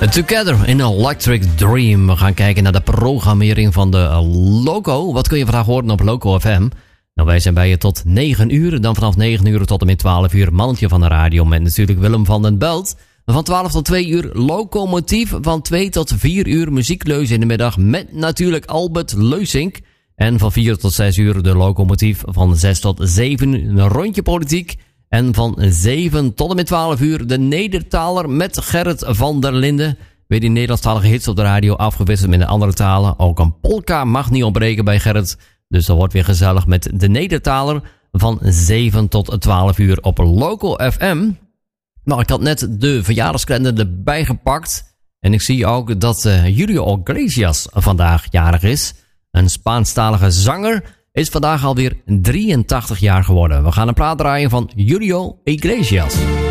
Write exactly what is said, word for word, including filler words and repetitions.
Together in Electric Dream. We gaan kijken naar de programmering van de Loco. Wat kun je vandaag horen op Loco F M? Nou, wij zijn bij je tot negen uur. Dan vanaf negen uur tot en met twaalf uur mannetje van de radio. Met natuurlijk Willem van den Belt. Van twaalf tot twee uur Locomotief. Van twee tot vier uur muziekleus in de middag. Met natuurlijk Albert Leusink. En van vier tot zes uur de Locomotief. Van zes tot zeven een rondje politiek. En van zeven tot en met twaalf uur de Nedertaler met Gerrit van der Linden. Weer die Nederlandstalige hits op de radio afgewisseld met de andere talen. Ook een polka mag niet ontbreken bij Gerrit. Dus dat wordt weer gezellig met de Nedertaler van zeven tot twaalf uur op Loco F M. Nou, ik had net de verjaardagskalender erbij gepakt. En ik zie ook dat uh, Julio Iglesias vandaag jarig is. Een Spaanstalige zanger is vandaag alweer drieëntachtig jaar geworden. We gaan een plaat draaien van Julio Iglesias.